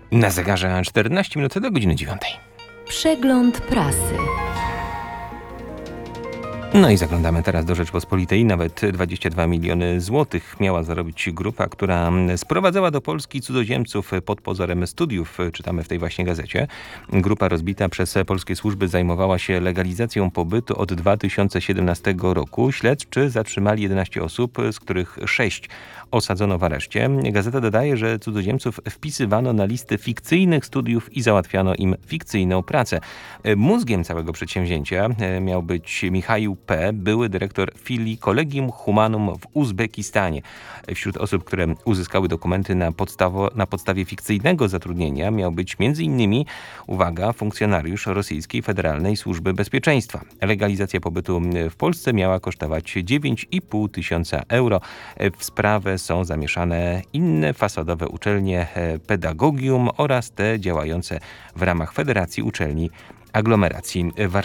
Na zegarze 14 minut do godziny 9. Przegląd prasy. No i zaglądamy teraz do Rzeczpospolitej. Nawet 22 miliony złotych miała zarobić grupa, która sprowadzała do Polski cudzoziemców pod pozorem studiów, czytamy w tej właśnie gazecie. Grupa rozbita przez polskie służby zajmowała się legalizacją pobytu od 2017 roku. Śledczy zatrzymali 11 osób, z których 6 osadzono w areszcie. Gazeta dodaje, że cudzoziemców wpisywano na listy fikcyjnych studiów i załatwiano im fikcyjną pracę. Mózgiem całego przedsięwzięcia miał być Michał P., były dyrektor filii Collegium Humanum w Uzbekistanie. Wśród osób, które uzyskały dokumenty na podstawie fikcyjnego zatrudnienia miał być m.in., uwaga, funkcjonariusz Rosyjskiej Federalnej Służby Bezpieczeństwa. Legalizacja pobytu w Polsce miała kosztować 9,5 tysiąca euro. W sprawę są zamieszane inne fasadowe uczelnie Pedagogium oraz te działające w ramach Federacji Uczelni Aglomeracji Warszawy.